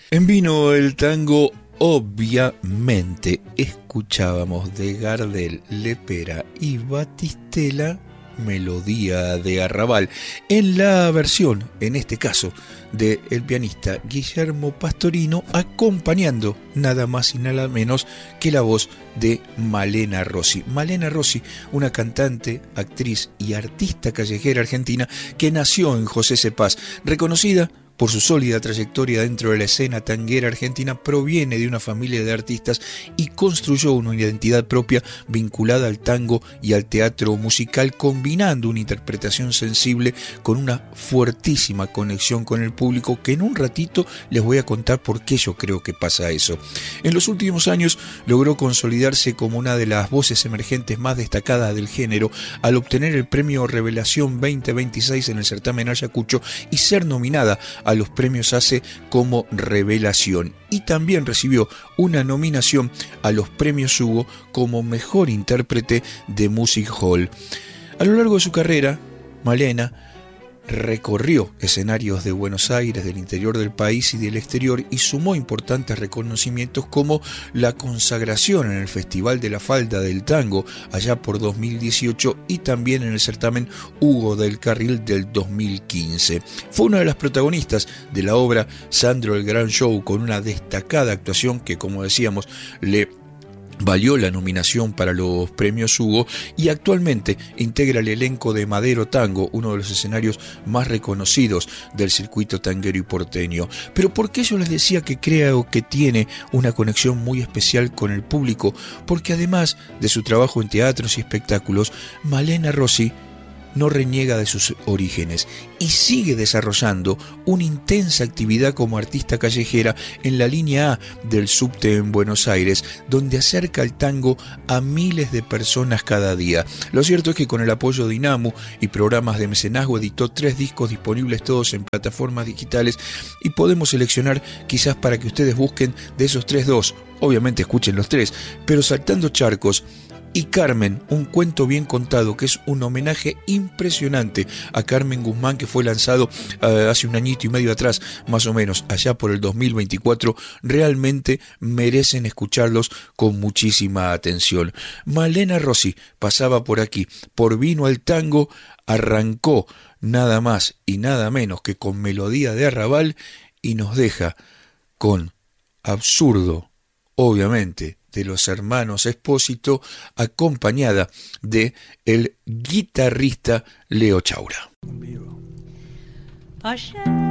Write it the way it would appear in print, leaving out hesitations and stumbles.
En Vino el Tango, obviamente, escuchábamos de Gardel, Lepera y Batistela, Melodía de Arrabal, en la versión, en este caso, del pianista Guillermo Pastorino, acompañando nada más y nada menos que la voz de Malena Rossi. Malena Rossi, una cantante, actriz y artista callejera argentina que nació en José Cepaz, reconocida por su sólida trayectoria dentro de la escena tanguera argentina, proviene de una familia de artistas y construyó una identidad propia vinculada al tango y al teatro musical, combinando una interpretación sensible con una fuertísima conexión con el público, que en un ratito les voy a contar por qué yo creo que pasa eso. En los últimos años logró consolidarse como una de las voces emergentes más destacadas del género al obtener el premio Revelación 2026 en el certamen Ayacucho y ser nominada a los premios ACE como Revelación, y también recibió una nominación a los premios Hugo como mejor intérprete de Music Hall. A lo largo de su carrera, Malena recorrió escenarios de Buenos Aires, del interior del país y del exterior, y sumó importantes reconocimientos como la consagración en el Festival de la Falda del Tango allá por 2018 y también en el certamen Hugo del Carril del 2015. Fue una de las protagonistas de la obra Sandro el Gran Show, con una destacada actuación que, como decíamos, le valió la nominación para los premios Hugo, y actualmente integra el elenco de Madero Tango, uno de los escenarios más reconocidos del circuito tanguero y porteño. Pero ¿por qué yo les decía que creo que tiene una conexión muy especial con el público? Porque además de su trabajo en teatros y espectáculos, Malena Rossi no reniega de sus orígenes y sigue desarrollando una intensa actividad como artista callejera en la línea A del subte en Buenos Aires, donde acerca el tango a miles de personas cada día. Lo cierto es que con el apoyo de INAMU y programas de mecenazgo editó 3 discos disponibles todos en plataformas digitales, y podemos seleccionar quizás para que ustedes busquen de esos 3 2. Obviamente escuchen los 3, pero Saltando Charcos y Carmen, un cuento bien contado, que es un homenaje impresionante a Carmen Guzmán, que fue lanzado hace un añito y medio atrás, más o menos, allá por el 2024, realmente merecen escucharlos con muchísima atención. Malena Rossi pasaba por aquí, por Vino al Tango, arrancó nada más y nada menos que con Melodía de Arrabal y nos deja con Absurdo, obviamente, de los hermanos Espósito, acompañada de el guitarrista Leo Chaura. Ayer